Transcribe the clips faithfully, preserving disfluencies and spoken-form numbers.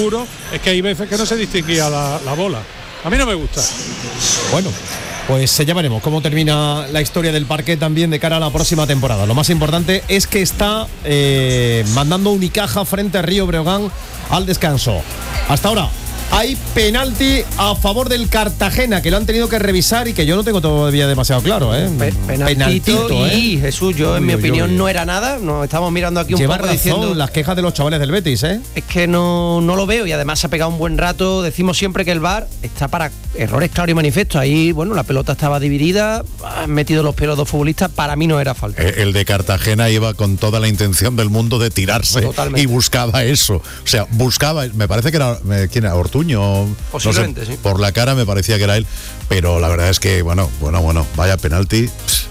oscuro, es que hay veces que no se distinguía la, la bola. A mí no me gusta. Bueno, pues ya veremos cómo termina la historia del parquet también de cara a la próxima temporada. Lo más importante es que está eh, mandando Unicaja frente a Río Breogán al descanso. Hasta ahora hay penalti a favor del Cartagena, que lo han tenido que revisar y que yo no tengo todavía demasiado claro, ¿eh? Pe- penaltito, penaltito y ¿eh? Jesús, yo en uy, mi uy, opinión uy. no era nada. Nos estamos mirando aquí un Lleva poco razón diciendo las quejas de los chavales del Betis, ¿eh? Es que no, no lo veo y además se ha pegado un buen rato. Decimos siempre que el V A R está para errores claros y manifestos. Ahí, bueno, la pelota estaba dividida, han metido los pelos dos futbolistas, para mí no era falta. El de Cartagena iba con toda la intención del mundo de tirarse. Totalmente. Y buscaba eso. O sea, buscaba, me parece que era, ¿quién era? Ortuño. Posiblemente, no sé, sí. Por la cara me parecía que era él, pero la verdad es que, bueno, bueno, bueno, vaya penalti.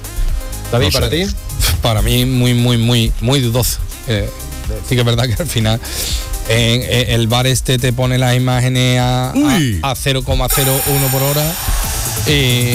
David, no ¿para sé. ti? Para mí muy, muy, muy, muy dudoso. Eh, sí que es verdad que al final eh, eh, el V A R este te pone las imágenes a, a, a cero coma cero uno por hora y,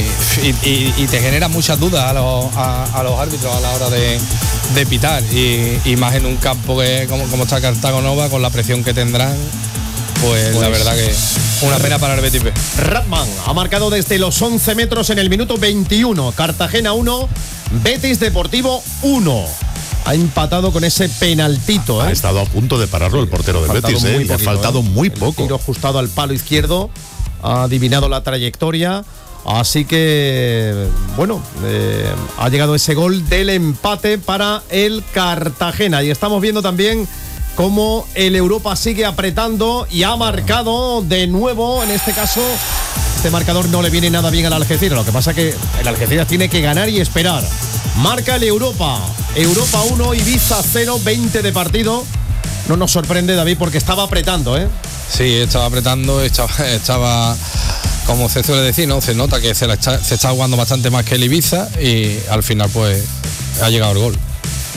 y, y, y te genera muchas dudas a los, a, a los árbitros a la hora de, de pitar y, y más en un campo que como, como está Cartago Nova, con la presión que tendrán. Pues, pues la verdad que una pena para el Betis B. Ratman ha marcado desde los once metros en el minuto veintiuno. Cartagena uno, Betis Deportivo uno. Ha empatado con ese penaltito, ¿eh? Ha estado a punto de pararlo el portero del Betis, ¿eh? Le ha faltado muy poco. El tiro ajustado al palo izquierdo, ha adivinado la trayectoria. Así que, bueno, eh, ha llegado ese gol del empate para el Cartagena. Y estamos viendo también cómo el Europa sigue apretando y ha marcado de nuevo. En este caso, este marcador no le viene nada bien al Algeciras. Lo que pasa es que el Algeciras tiene que ganar y esperar. Marca el Europa. Europa uno, Ibiza cero, veinte de partido. No nos sorprende, David, porque estaba apretando, ¿eh? Sí, estaba apretando, estaba, estaba como se suele decir, ¿no? Se nota que se, la está, se está jugando bastante más que el Ibiza y al final, pues, ha llegado el gol.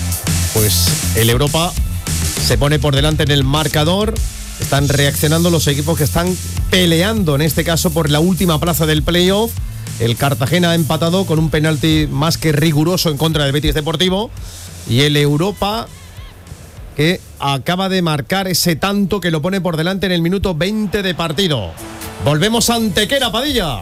Pues el Europa se pone por delante en el marcador. Están reaccionando los equipos que están peleando, en este caso, por la última plaza del playoff. El Cartagena ha empatado con un penalti más que riguroso en contra del Betis Deportivo. Y el Europa, que acaba de marcar ese tanto que lo pone por delante en el minuto veinte de partido. Volvemos a Antequera, Padilla.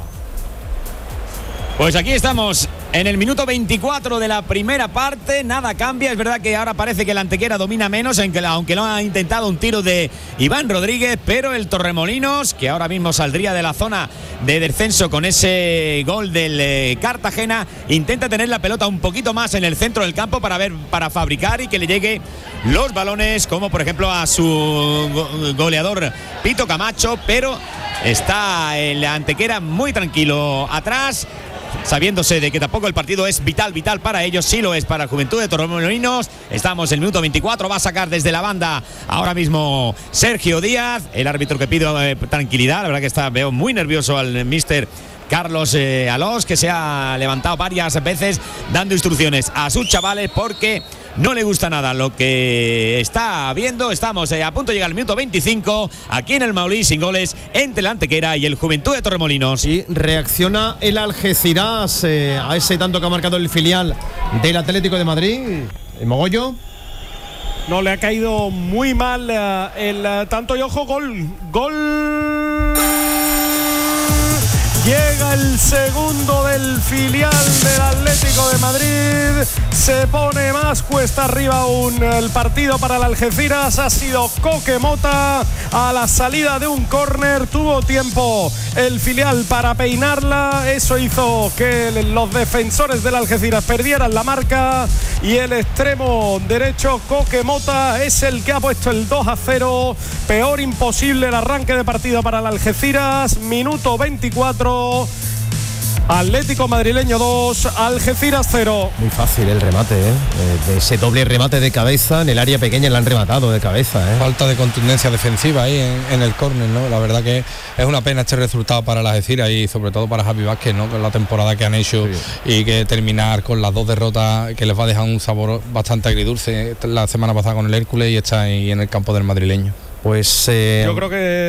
Pues aquí estamos en el minuto veinticuatro de la primera parte, nada cambia, es verdad que ahora parece que el Antequera domina menos, aunque lo ha intentado un tiro de Iván Rodríguez, pero el Torremolinos, que ahora mismo saldría de la zona de descenso con ese gol del eh, Cartagena, intenta tener la pelota un poquito más en el centro del campo para ver, para fabricar y que le llegue los balones, como por ejemplo a su go- goleador Pito Camacho, pero está el Antequera muy tranquilo atrás, sabiéndose de que tampoco el partido es vital, vital para ellos, sí lo es para el Juventud de Torremolinos. Estamos en el minuto veinticuatro, va a sacar desde la banda ahora mismo Sergio Díaz, el árbitro que pide eh, tranquilidad, la verdad que está, veo muy nervioso al mister Carlos eh, Alós, que se ha levantado varias veces dando instrucciones a sus chavales porque no le gusta nada lo que está viendo. Estamos eh, a punto de llegar al minuto veinticinco aquí en el Maulí, sin goles entre el Antequera y el Juventud de Torremolinos. Y reacciona el Algeciras eh, a ese tanto que ha marcado el filial del Atlético de Madrid, el Mogollo. No, le ha caído muy mal uh, el uh, tanto y ojo, gol, gol. Llega el segundo del filial del Atlético de Madrid. Se pone más cuesta arriba aún el partido para el Algeciras. Ha sido Coque Mota a la salida de un córner. Tuvo tiempo el filial para peinarla. Eso hizo que los defensores del Algeciras perdieran la marca. Y el extremo derecho, Coque Mota, es el que ha puesto el dos a cero. Peor imposible el arranque de partido para el Algeciras. Minuto veinticuatro. Atlético madrileño dos, Algeciras cero. Muy fácil el remate, ¿eh? De ese doble remate de cabeza en el área pequeña, le han rematado de cabeza, ¿eh? Falta de contundencia defensiva ahí en, en el córner, ¿no? La verdad que es una pena este resultado para la Algeciras y sobre todo para Javi Vázquez, ¿no? Con la temporada que han hecho, sí. Y que terminar con las dos derrotas que les va a dejar un sabor bastante agridulce. La semana pasada con el Hércules y está ahí en el campo del madrileño. Pues eh... yo creo que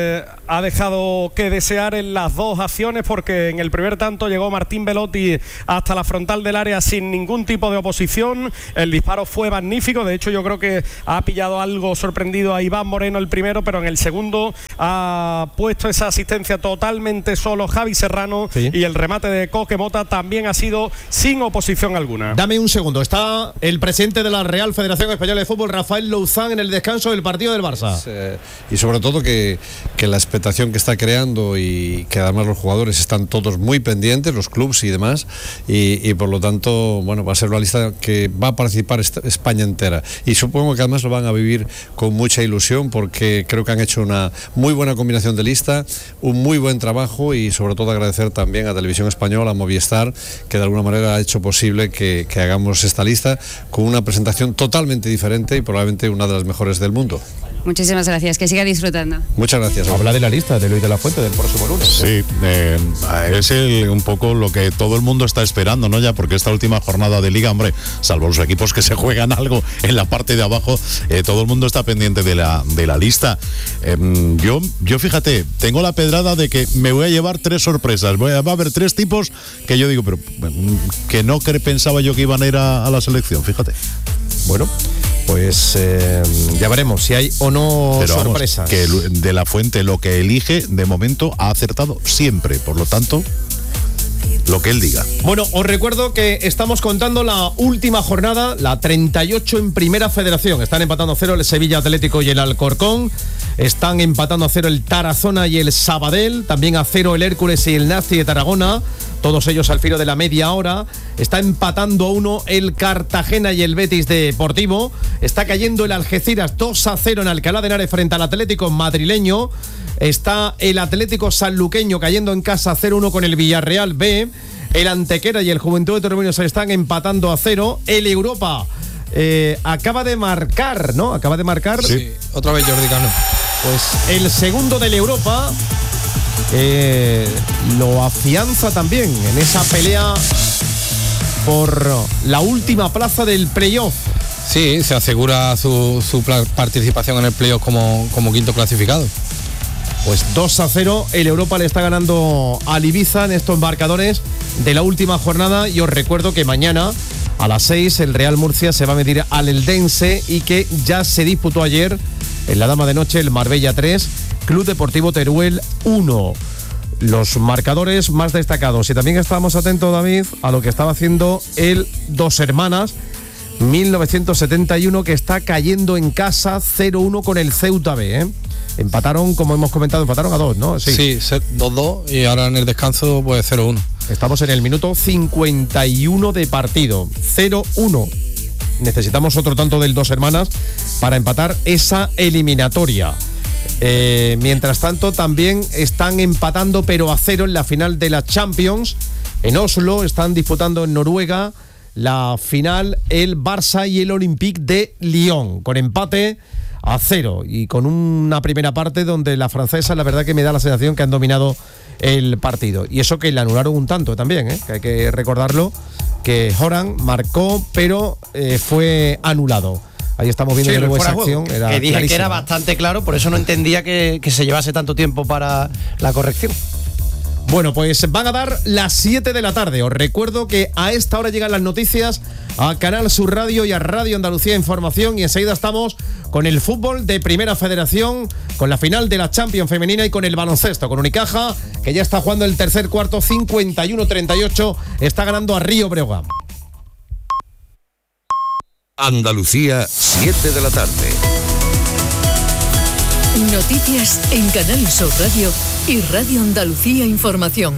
ha dejado que desear en las dos acciones, porque en el primer tanto llegó Martín Belotti hasta la frontal del área sin ningún tipo de oposición. El disparo fue magnífico, de hecho yo creo que ha pillado algo sorprendido a Iván Moreno el primero, pero en el segundo ha puesto esa asistencia totalmente solo Javi Serrano, sí. Y el remate de Coque Mota también ha sido sin oposición alguna. Dame un segundo, está el presidente de la Real Federación Española de Fútbol, Rafael Louzán, en el descanso del partido del Barça. Sí, y sobre todo que, que la expectación que está creando, y que además los jugadores están todos muy pendientes, los clubes y demás, y, y por lo tanto, bueno, va a ser una lista que va a participar España entera, y supongo que además lo van a vivir con mucha ilusión, porque creo que han hecho una muy buena combinación de lista, un muy buen trabajo, y sobre todo agradecer también a Televisión Española, a Movistar, que de alguna manera ha hecho posible que, que hagamos esta lista con una presentación totalmente diferente y probablemente una de las mejores del mundo. Muchísimas gracias, que siga disfrutando. Muchas gracias. Habla de la lista de Luis de la Fuente del próximo lunes. Sí, eh, es el, un poco lo que todo el mundo está esperando, ¿no? Ya, porque esta última jornada de Liga, hombre, salvo los equipos que se juegan algo en la parte de abajo, eh, todo el mundo está pendiente de la, de la lista. Eh, yo, yo, fíjate, tengo la pedrada de que me voy a llevar tres sorpresas. Voy a, va a haber tres tipos que yo digo, pero que no que pensaba yo que iban a ir a, a la selección, fíjate. Bueno, pues eh, ya veremos si hay o no Pero sorpresas. Vamos, que de la Fuente lo que elige, de momento, ha acertado siempre. Por lo tanto, lo que él diga. Bueno, os recuerdo que estamos contando la última jornada, la treinta y ocho en Primera Federación. Están empatando a cero el Sevilla Atlético y el Alcorcón. Están empatando a cero el Tarazona y el Sabadell. También a cero el Hércules y el Nasti de Tarragona. Todos ellos al filo de la media hora. Está empatando a uno el Cartagena y el Betis Deportivo. Está cayendo el Algeciras dos a cero en Alcalá de Henares frente al Atlético madrileño. Está el Atlético sanluqueño cayendo en casa cero uno con el Villarreal B. El Antequera y el Juventud de Torremolinos se están empatando a cero. El Europa eh, acaba de marcar, ¿no? Acaba de marcar. Sí, otra vez Jordi Cano. Pues el segundo del Europa eh, lo afianza también en esa pelea por la última plaza del playoff. Sí, se asegura su, su participación en el playoff como, como quinto clasificado. Pues dos a cero, el Europa le está ganando al Ibiza en estos marcadores de la última jornada. Y os recuerdo que mañana a las seis el Real Murcia se va a medir al Eldense, y que ya se disputó ayer en la Dama de Noche el Marbella tres, Club Deportivo Teruel uno. Los marcadores más destacados. Y también estábamos atentos, David, a lo que estaba haciendo el Dos Hermanas mil novecientos setenta y uno, que está cayendo en casa cero uno con el Ceuta B, ¿eh? Empataron, como hemos comentado, empataron a dos, ¿no? Sí, sí, dos dos, y ahora en el descanso pues cero uno. Estamos en el minuto cincuenta y uno de partido, cero uno. Necesitamos otro tanto del Dos Hermanas para empatar esa eliminatoria. Eh, mientras tanto, también están empatando, pero a cero, en la final de la Champions. En Oslo están disputando en Noruega la final el Barça y el Olympique de Lyon, con empate a cero, y con una primera parte donde la francesa, la verdad que me da la sensación que han dominado el partido. Y eso que le anularon un tanto también, ¿eh? Que hay que recordarlo, que Horan marcó, pero eh, fue anulado. Ahí estamos viendo, sí, de nuevo esa acción. Era que dije clarísima. Que era bastante claro, por eso no entendía que, que se llevase tanto tiempo para la corrección. Bueno, pues van a dar las siete de la tarde. Os recuerdo que a esta hora llegan las noticias a Canal Sur Radio y a Radio Andalucía Información, y enseguida estamos con el fútbol de Primera Federación, con la final de la Champions femenina y con el baloncesto, con Unicaja, que ya está jugando el tercer cuarto, cincuenta y uno treinta y ocho, está ganando a Río Breogán. Andalucía, siete de la tarde. Noticias en Canal Sur Radio y Radio Andalucía Información.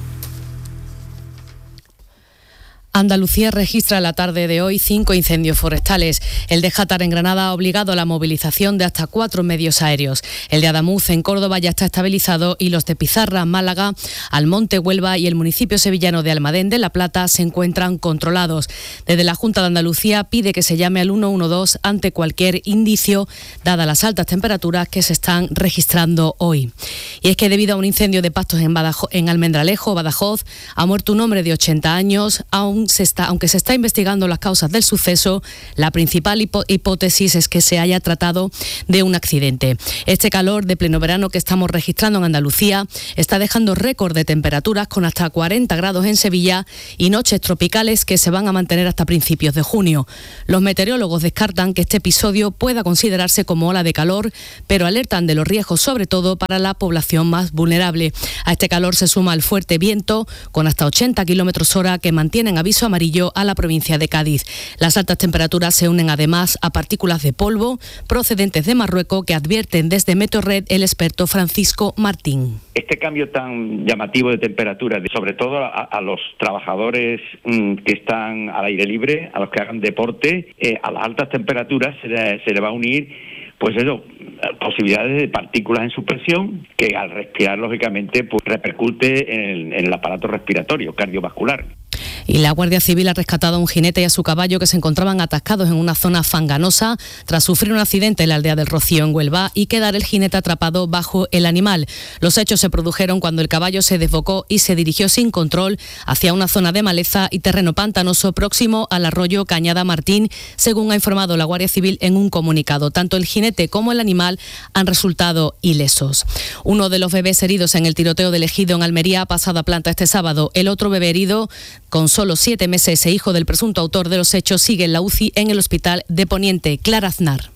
Andalucía registra la tarde de hoy cinco incendios forestales. El de Játar en Granada ha obligado a la movilización de hasta cuatro medios aéreos. El de Adamuz en Córdoba ya está estabilizado, y los de Pizarra, Málaga, Almonte, Huelva y el municipio sevillano de Almadén de la Plata se encuentran controlados. Desde la Junta de Andalucía pide que se llame al uno uno dos ante cualquier indicio, dadas las altas temperaturas que se están registrando hoy. Y Y es que debido a un incendio de pastos en, Badajo- en Almendralejo, Badajoz, ha muerto un hombre de ochenta años. Aún se está, aunque se está investigando las causas del suceso, la principal hipo- hipótesis es que se haya tratado de un accidente. Este calor de pleno verano que estamos registrando en Andalucía está dejando récord de temperaturas con hasta cuarenta grados en Sevilla y noches tropicales que se van a mantener hasta principios de junio. Los meteorólogos descartan que este episodio pueda considerarse como ola de calor, pero alertan de los riesgos sobre todo para la población más vulnerable. A este calor se suma el fuerte viento con hasta ochenta kilómetros hora que mantienen aviso amarillo a la provincia de Cádiz. Las altas temperaturas se unen además a partículas de polvo procedentes de Marruecos que advierten desde Meteorred el experto Francisco Martín. Este cambio tan llamativo de temperatura, sobre todo a, a los trabajadores mmm, que están al aire libre, a los que hagan deporte, eh, a las altas temperaturas se le, se le va a unir, pues eso, posibilidades de partículas en suspensión que al respirar, lógicamente, pues repercute en el, en el aparato respiratorio, cardiovascular. Y la Guardia Civil ha rescatado a un jinete y a su caballo que se encontraban atascados en una zona fanganosa tras sufrir un accidente en la aldea del Rocío, en Huelva, y quedar el jinete atrapado bajo el animal. Los hechos se produjeron cuando el caballo se desbocó y se dirigió sin control hacia una zona de maleza y terreno pantanoso próximo al arroyo Cañada Martín, según ha informado la Guardia Civil en un comunicado. Tanto el jinete como el animal han resultado ilesos. Uno de los bebés heridos en el tiroteo del Ejido en Almería ha pasado a planta este sábado. El otro bebé herido, con solo siete meses e hijo del presunto autor de los hechos, sigue en la U C I en el hospital de Poniente. Clara Aznar.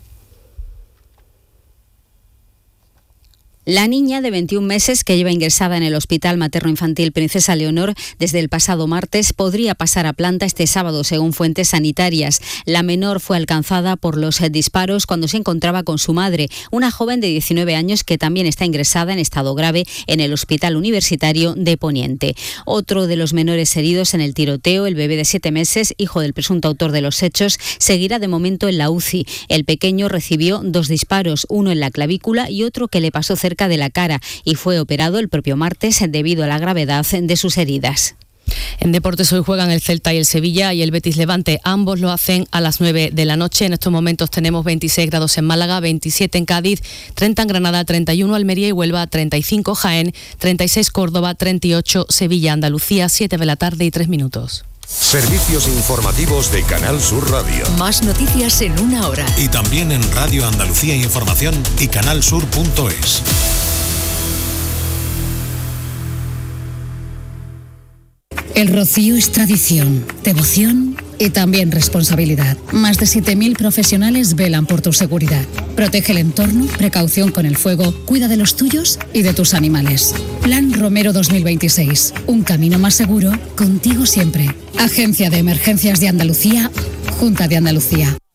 La niña de veintiún meses que lleva ingresada en el Hospital Materno-Infantil Princesa Leonor desde el pasado martes podría pasar a planta este sábado, según fuentes sanitarias. La menor fue alcanzada por los disparos cuando se encontraba con su madre, una joven de diecinueve años que también está ingresada en estado grave en el Hospital Universitario de Poniente. Otro de los menores heridos en el tiroteo, el bebé de siete meses, hijo del presunto autor de los hechos, seguirá de momento en la U C I. El pequeño recibió dos disparos, uno en la clavícula y otro que le pasó cerca de la cara, y fue operado el propio martes debido a la gravedad de sus heridas. En deportes hoy juegan el Celta y el Sevilla y el Betis Levante. Ambos lo hacen a las nueve de la noche. En estos momentos tenemos veintiséis grados en Málaga, veintisiete en Cádiz, treinta en Granada, treinta y uno Almería y Huelva, treinta y cinco Jaén, treinta y seis Córdoba, treinta y ocho Sevilla, Andalucía, siete de la tarde y tres minutos. Servicios informativos de Canal Sur Radio. Más noticias en una hora. Y también en Radio Andalucía Información y canalsur punto es. El Rocío es tradición, devoción y también responsabilidad. Más de siete mil profesionales velan por tu seguridad. Protege el entorno, precaución con el fuego, cuida de los tuyos y de tus animales. Plan Romero dos mil veintiséis. Un camino más seguro, contigo siempre. Agencia de Emergencias de Andalucía, Junta de Andalucía.